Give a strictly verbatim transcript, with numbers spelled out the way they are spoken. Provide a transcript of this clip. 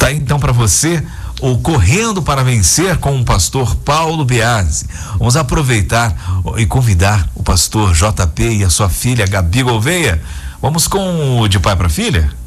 Tá aí então para você o Correndo para Vencer com o pastor Paulo Biasi. Vamos aproveitar e convidar o pastor J P e a sua filha Gabi Gouveia. Vamos com o De Pai para Filha?